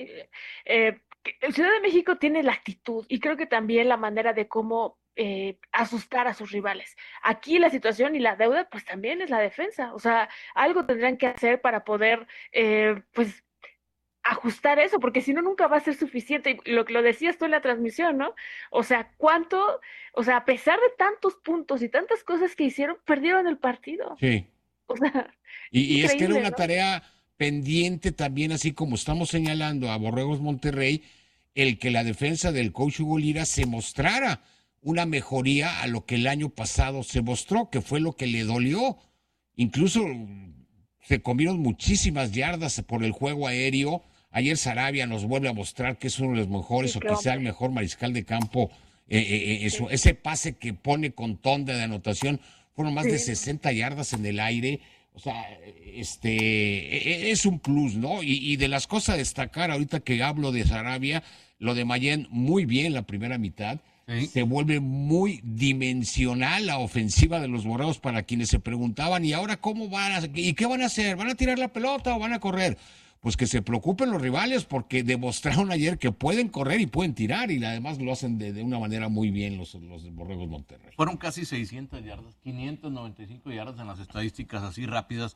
El Ciudad de México tiene la actitud y creo que también la manera de cómo asustar a sus rivales. Aquí la situación y la deuda, pues también es la defensa. O sea, algo tendrán que hacer para poder, pues, ajustar eso, porque si no, nunca va a ser suficiente. Y lo que lo decías tú en la transmisión, ¿no? O sea, o sea, a pesar de tantos puntos y tantas cosas que hicieron, perdieron el partido. Sí. O sea, es Y es que era increíble, una ¿no? tarea pendiente también, así como estamos señalando a Borregos Monterrey, el que la defensa del coach Hugo Lira se mostrara una mejoría a lo que el año pasado se mostró, que fue lo que le dolió. Incluso se comieron muchísimas yardas por el juego aéreo. Ayer Sarabia nos vuelve a mostrar que es uno de los mejores Sí, o qué quizá el hombre. mejor mariscal de campo. Sí, Ese pase que pone con tonda de anotación fueron más de sí, no. 60 yardas en el aire. O sea, es un plus, ¿no? Y de las cosas a destacar, ahorita que hablo de Sarabia, lo de Mayen, muy bien la primera mitad. Sí. Se vuelve muy dimensional la ofensiva de los Borregos para quienes se preguntaban, ¿y ahora cómo y qué van a hacer? ¿Van a tirar la pelota o van a correr? Pues que se preocupen los rivales porque demostraron ayer que pueden correr y pueden tirar y además lo hacen de una manera muy bien los Borregos Monterrey. Fueron casi 600 yardas, 595 yardas en las estadísticas así rápidas,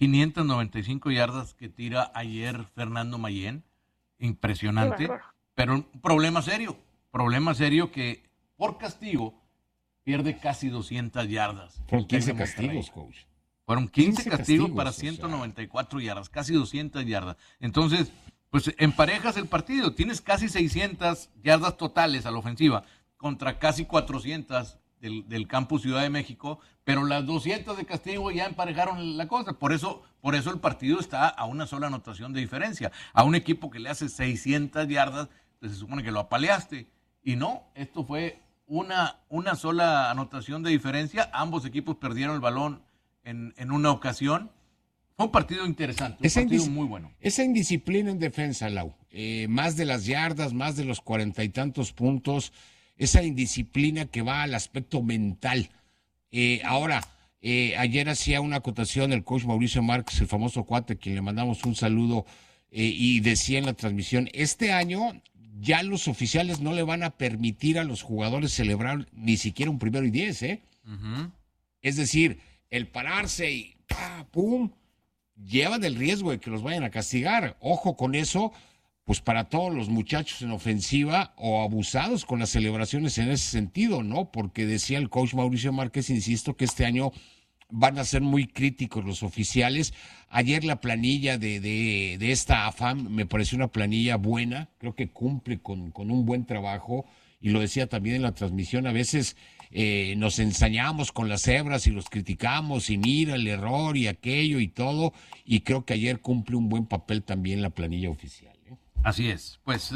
595 yardas que tira ayer Fernando Mayén, Qué impresionante, bárbaro. pero un problema serio que por castigo pierde casi 200 yardas Fueron el Tec de 15 Monterrey. castigos, coach. Fueron 15 15 castigos para castigos, o sea. 194 yardas, casi 200 yardas. Entonces, pues emparejas el partido, tienes casi 600 yardas totales a la ofensiva contra casi 400 del campus Ciudad de México, pero las 200 de castigo ya emparejaron la cosa. Por eso el partido está a una sola anotación de diferencia. A un equipo que le hace 600 yardas, pues se supone que lo apaleaste. Y no, esto fue una sola anotación de diferencia. Ambos equipos perdieron el balón en una ocasión. Fue un partido interesante, un Esa, partido indis- muy bueno. esa indisciplina en defensa, Lau, más de las yardas, más de los 40 y tantos puntos, esa indisciplina que va al aspecto mental. Ahora, ayer hacía una acotación el coach Mauricio Márquez, el famoso cuate, quien le mandamos un saludo, y decía en la transmisión, este año ya los oficiales no le van a permitir a los jugadores celebrar ni siquiera un 1º y 10, ¿eh? Uh-huh. Es decir, el pararse y ¡pum! Llevan el riesgo de que los vayan a castigar. Ojo con eso, pues para todos los muchachos en ofensiva o abusados con las celebraciones en ese sentido, ¿no? Porque decía el coach Mauricio Márquez, insisto, que este año van a ser muy críticos los oficiales. Ayer la planilla de esta AFAM me pareció una planilla buena, creo que cumple con un buen trabajo, y lo decía también en la transmisión, a veces nos ensañamos con las cebras y los criticamos y mira el error y aquello y todo, y creo que ayer cumple un buen papel también la planilla oficial, ¿eh? Así es. Pues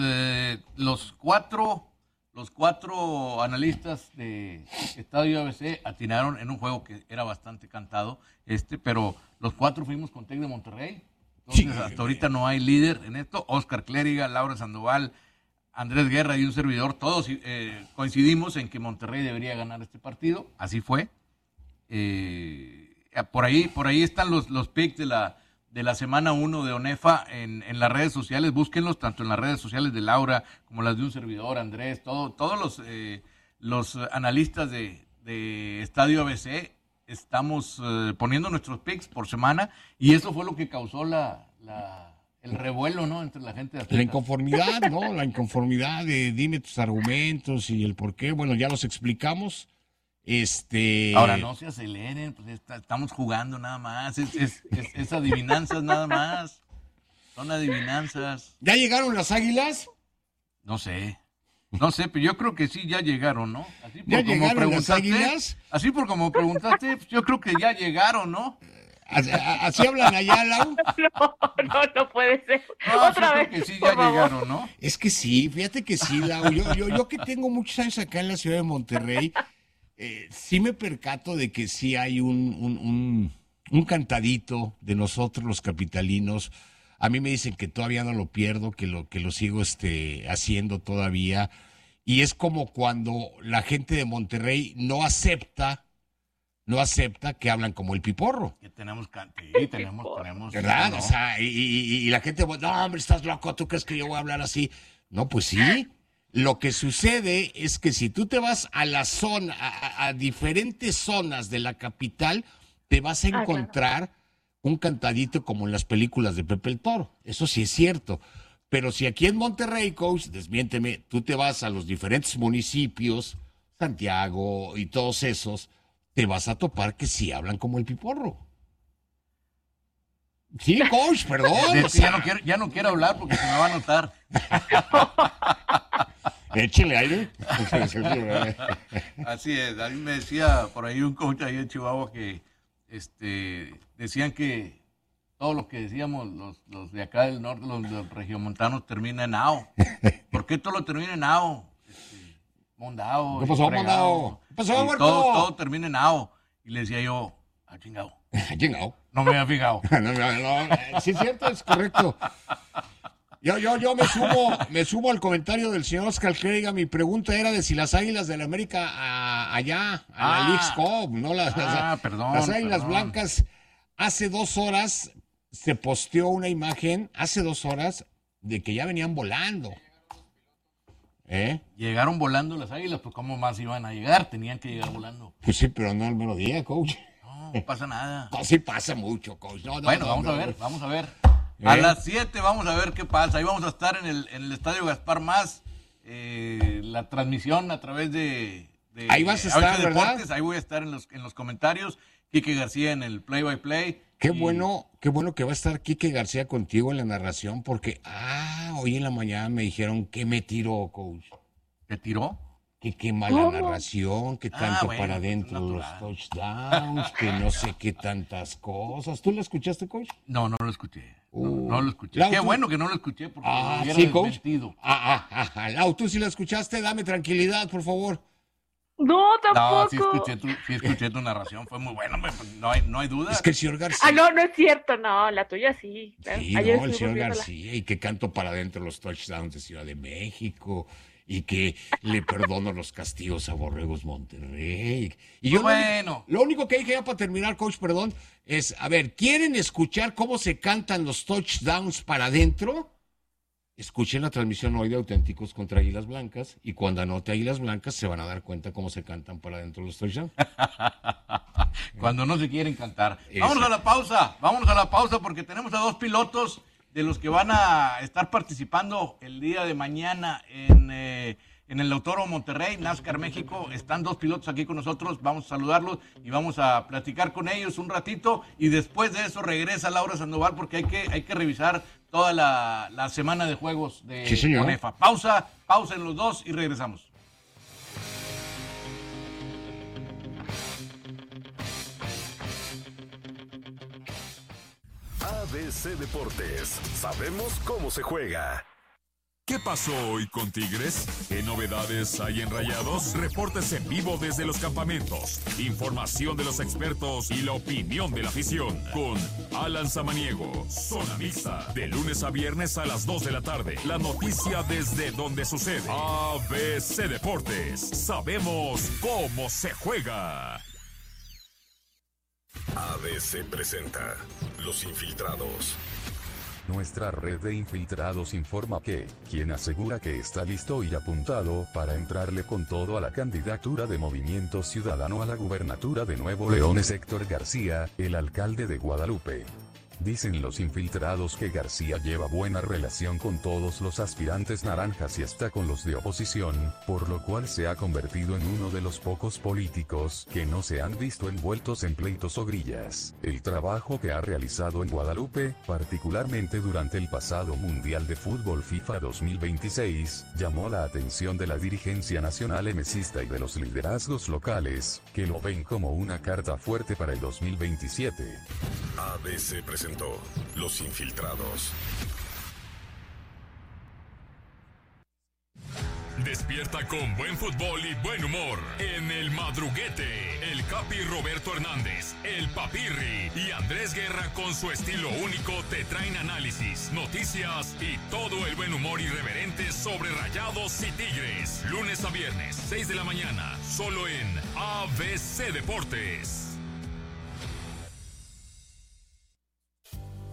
los cuatro analistas de Estadio ABC atinaron en un juego que era bastante cantado, pero los cuatro fuimos con Tec de Monterrey. Sí, Entonces, hasta ahorita no hay líder en esto. Oscar Clériga, Laura Sandoval, Andrés Guerra y un servidor, todos coincidimos en que Monterrey debería ganar este partido. Así fue. Por ahí están los picks de la semana 1 de ONEFA en las redes sociales. Búsquenlos tanto en las redes sociales de Laura como las de un servidor, Andrés, todos los analistas de Estadio ABC estamos poniendo nuestros picks por semana y eso fue lo que causó el revuelo, ¿no? Entre la gente de La Aztecas. inconformidad, ¿no? La inconformidad de dime tus argumentos y el por qué. Bueno, ya los explicamos. Ahora no se aceleren, pues estamos jugando nada más, es adivinanzas nada más, son adivinanzas, ¿Ya llegaron las águilas? no sé, pero yo creo que sí ya llegaron, ¿no? ¿Ya llegaron las águilas? Así por como preguntaste, pues yo creo que ya llegaron, ¿no? Así hablan allá, Lau. No, no, no puede ser. No, yo Otra creo vez, que sí por ya favor. llegaron, ¿no? Es que sí, fíjate que sí, Lau. Yo que tengo muchos años acá en la ciudad de Monterrey, sí me percato de que sí hay un cantadito de nosotros los capitalinos. A mí me dicen que todavía no lo pierdo, que lo sigo haciendo todavía. Y es como cuando la gente de Monterrey no acepta no acepta que hablan como el piporro. Que tenemos, tenemos. ¿Verdad? ¿No? O sea, y la gente, no, hombre, estás loco, ¿tú crees que yo voy a hablar así? No, pues sí. Lo que sucede es que si tú te vas a la zona, a diferentes zonas de la capital, te vas a encontrar un cantadito como en las películas de Pepe el Toro. Eso sí es cierto. Pero si aquí en Monterrey, coach, desmiénteme, tú te vas a los diferentes municipios, Santiago y todos esos, te vas a topar que sí hablan como el piporro. Sí, coach, perdón. Ya no quiero hablar porque se me va a notar. Échele aire. Así es. A mí me decía por ahí un coach ahí en Chihuahua que decían que todo lo que decíamos los de acá del norte, los regiomontanos, termina en ao. ¿Por qué todo lo termina en ao? Mondao. ¿Qué pasó, Mondao? ¿Qué pasó, Marco? Todo termina en ao. Y le decía yo, chingado. Chingado. No me había fijado. No, sí es cierto, es correcto. Yo me sumo al comentario del señor Oscar Clériga. Mi pregunta era de si las Águilas del América allá, a la Leagues Cup, no perdón. Las Águilas Blancas, hace 2 horas se posteó una imagen, de que ya venían volando. Llegaron volando las Águilas, pues ¿cómo más iban a llegar? Tenían que llegar volando. Pues sí, pero no al mediodía, coach. No pasa nada. No, sí pasa mucho, coach. Bueno, vamos a ver. A las 7 vamos a ver qué pasa. Ahí vamos a estar en el Estadio Gaspar Más. La transmisión a través de ahí vas a estar, Deportes. ¿verdad? Ahí voy a estar en los comentarios. Quique García en el play-by-play. Qué bueno que va a estar Quique García contigo en la narración, porque hoy en la mañana me dijeron que me tiró, coach. ¿Te tiró? Que qué mala narración, que tanto bueno, para adentro los touchdowns, que no sé qué tantas cosas. ¿Tú lo escuchaste, coach? No lo escuché. No lo escuché. Lau, qué tú... bueno que no lo escuché porque me hubiera sí, coach. desmentido. Lau, tú sí la escuchaste, dame tranquilidad, por favor. No, tampoco. No, sí escuché tu narración, fue muy buena, no hay duda. Es que el señor García... no es cierto, no, la tuya sí. Sí, el señor García, y que canto para adentro los touchdowns de Ciudad de México, y que le perdono los castigos a Borregos Monterrey. Y yo lo único que dije ya para terminar, coach, perdón, es, a ver, ¿quieren escuchar cómo se cantan los touchdowns para adentro? Escuchen la transmisión hoy de Auténticos contra Águilas Blancas, y cuando anote Águilas Blancas se van a dar cuenta cómo se cantan para adentro los touchdowns. Cuando no se quieren cantar. Vámonos a la pausa porque tenemos a 2 pilotos de los que van a estar participando el día de mañana en el Autódromo Monterrey, NASCAR México. Están 2 pilotos aquí con nosotros, vamos a saludarlos y vamos a platicar con ellos un ratito, y después de eso regresa Laura Sandoval porque hay que revisar toda la semana de juegos de CONEFA. Pausa en los 2 y regresamos. ABC Deportes, sabemos cómo se juega. ¿Qué pasó hoy con Tigres? ¿Qué novedades hay en Rayados? Reportes en vivo desde los campamentos, información de los expertos y la opinión de la afición. Con Alan Samaniego, Zona Mixta, de lunes a viernes a las 2 de la tarde. La noticia desde donde sucede. ABC Deportes, sabemos cómo se juega. ABC presenta Los Infiltrados. Nuestra red de infiltrados informa que, quien asegura que está listo y apuntado para entrarle con todo a la candidatura de Movimiento Ciudadano a la gubernatura de Nuevo León es Héctor García, el alcalde de Guadalupe. Dicen los infiltrados que García lleva buena relación con todos los aspirantes naranjas y hasta con los de oposición, por lo cual se ha convertido en uno de los pocos políticos que no se han visto envueltos en pleitos o grillas. El trabajo que ha realizado en Guadalupe, particularmente durante el pasado Mundial de Fútbol FIFA 2026, llamó la atención de la dirigencia nacional emesista y de los liderazgos locales, que lo ven como una carta fuerte para el 2027. ABC presentó Los Infiltrados. Despierta con buen fútbol y buen humor en El Madruguete. El Capi Roberto Hernández, el Papirri y Andrés Guerra con su estilo único te traen análisis, noticias y todo el buen humor irreverente sobre Rayados y Tigres. Lunes a viernes, 6 de la mañana, solo en ABC Deportes.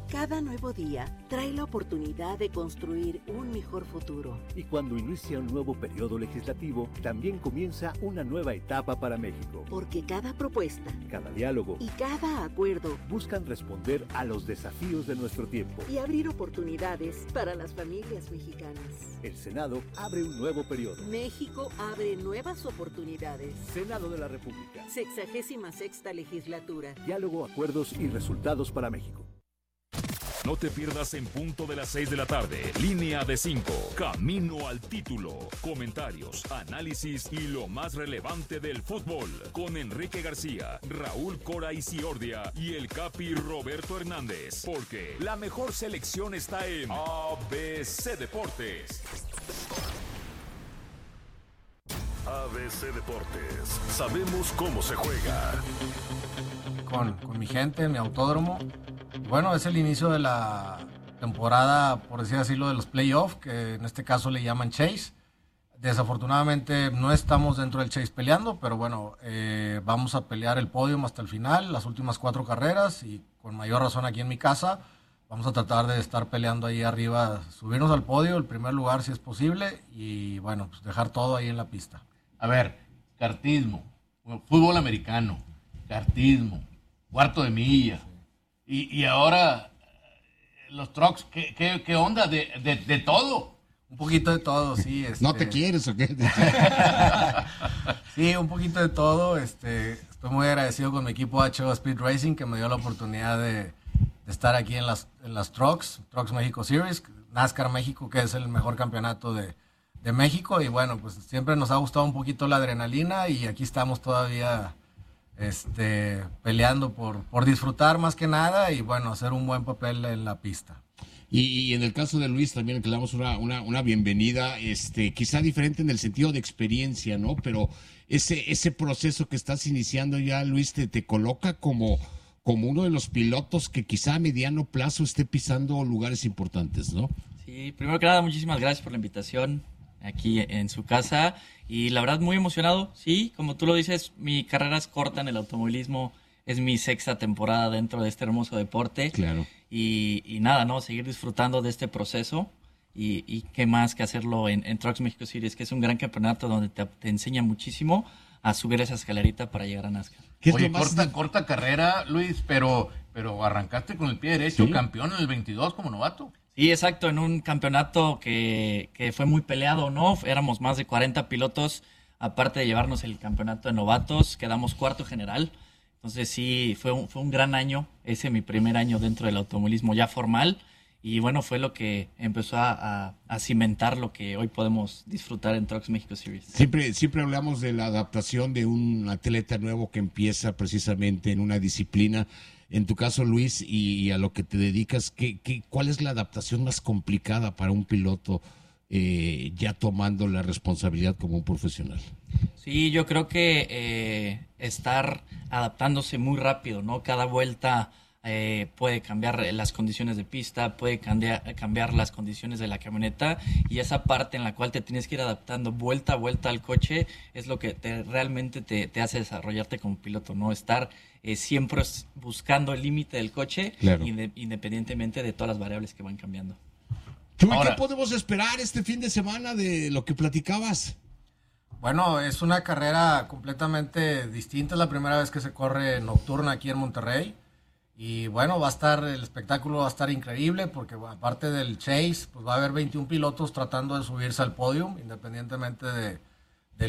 Cada nuevo día trae la oportunidad de construir un mejor futuro. Y cuando inicia un nuevo periodo legislativo, también comienza una nueva etapa para México. Porque cada propuesta, cada diálogo y cada acuerdo buscan responder a los desafíos de nuestro tiempo y abrir oportunidades para las familias mexicanas. El Senado abre un nuevo periodo. México abre nuevas oportunidades. Senado de la República. 66ª legislatura. Diálogo, acuerdos y resultados para México. No te pierdas en punto de las 6 de la tarde. Línea de 5. Camino al título. Comentarios, análisis y lo más relevante del fútbol. Con Enrique García, Raúl Cora Isiordia y el Capi Roberto Hernández. Porque la mejor selección está en ABC Deportes. ABC Deportes. Sabemos cómo se juega. Con mi gente, en mi autódromo. Bueno, es el inicio de la temporada, por decir así, lo de los playoffs, que en este caso le llaman Chase. Desafortunadamente no estamos dentro del Chase peleando, pero bueno, vamos a pelear el podio hasta el final, las últimas 4 carreras, y con mayor razón aquí en mi casa. Vamos a tratar de estar peleando ahí arriba, subirnos al podio, el primer lugar si es posible, y bueno, pues dejar todo ahí en la pista. A ver, kartismo, fútbol americano, kartismo, cuarto de milla. Y ahora, los trucks, ¿qué onda? De todo. Un poquito de todo, sí. ¿No te quieres o qué? Sí, un poquito de todo. Estoy muy agradecido con mi equipo HO Speed Racing, que me dio la oportunidad de estar aquí en las Trucks México Series, NASCAR México, que es el mejor campeonato de México. Y bueno, pues siempre nos ha gustado un poquito la adrenalina, y aquí estamos todavía peleando por disfrutar más que nada, y bueno, hacer un buen papel en la pista. Y en el caso de Luis también, que le damos una bienvenida, quizá diferente en el sentido de experiencia, ¿no? Pero ese proceso que estás iniciando ya, Luis, te coloca como uno de los pilotos que quizá a mediano plazo esté pisando lugares importantes, ¿no? Sí, primero que nada, muchísimas gracias por la invitación aquí en su casa, y la verdad muy emocionado. Sí, como tú lo dices, mi carrera es corta en el automovilismo, es mi 6ª temporada dentro de este hermoso deporte. Claro. Y nada, ¿no? Seguir disfrutando de este proceso, y qué más que hacerlo en Trucks México Series, que es un gran campeonato donde te enseña muchísimo a subir esa escalerita para llegar a NASCAR. Oye, corta carrera, Luis, pero arrancaste con el pie derecho, ¿sí? Campeón en el 22 como novato. Sí, exacto, en un campeonato que fue muy peleado, ¿no? Éramos más de 40 pilotos, aparte de llevarnos el campeonato de novatos, quedamos 4º general. Entonces sí, fue un gran año, ese mi primer año dentro del automovilismo ya formal, y bueno, fue lo que empezó a cimentar lo que hoy podemos disfrutar en Trucks México Series. Siempre hablamos de la adaptación de un atleta nuevo que empieza precisamente en una disciplina. En tu caso, Luis, y a lo que te dedicas, ¿cuál es la adaptación más complicada para un piloto ya tomando la responsabilidad como un profesional? Sí, yo creo que estar adaptándose muy rápido, ¿no? Cada vuelta puede cambiar las condiciones de pista, puede cambiar las condiciones de la camioneta, y esa parte en la cual te tienes que ir adaptando vuelta a vuelta al coche es lo que realmente te hace desarrollarte como piloto, ¿no? Estar siempre buscando el límite del coche, claro, independientemente de todas las variables que van cambiando. Chuy, ¿qué podemos esperar este fin de semana de lo que platicabas? Bueno, es una carrera completamente distinta, es la primera vez que se corre nocturna aquí en Monterrey. Y bueno, el espectáculo va a estar increíble, porque aparte del Chase, pues va a haber 21 pilotos tratando de subirse al podio, independientemente de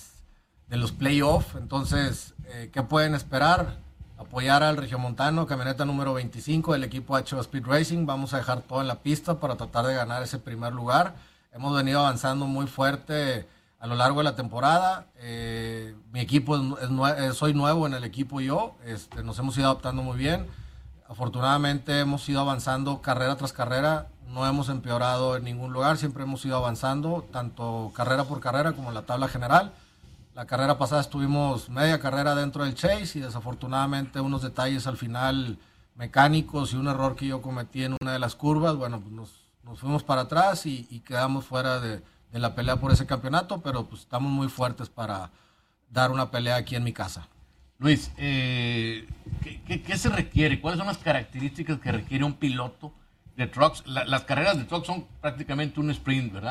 los playoffs. Entonces, ¿qué pueden esperar? Apoyar al regiomontano, camioneta número 25 del equipo HO Speed Racing. Vamos a dejar todo en la pista para tratar de ganar ese primer lugar. Hemos venido avanzando muy fuerte a lo largo de la temporada. Mi equipo soy nuevo en el equipo yo. Nos hemos ido adaptando muy bien. Afortunadamente hemos ido avanzando carrera tras carrera. No hemos empeorado en ningún lugar. Siempre hemos ido avanzando, tanto carrera por carrera como en la tabla general. La carrera pasada estuvimos media carrera dentro del Chase, y desafortunadamente unos detalles al final mecánicos y un error que yo cometí en una de las curvas, bueno, pues nos fuimos para atrás y quedamos fuera de la pelea por ese campeonato, pero pues estamos muy fuertes para dar una pelea aquí en mi casa. Luis, ¿qué se requiere? ¿Cuáles son las características que requiere un piloto de trucks? Las carreras de trucks son prácticamente un sprint, ¿verdad?